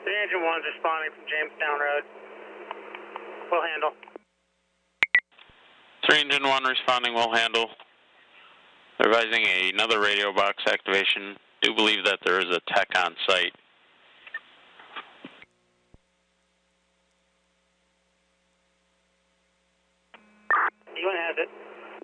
The Engine 1's responding from Jamestown Road. We'll handle. 3 Engine 1 responding, we'll handle. Advising another radio box activation. Do believe that there is a tech on site.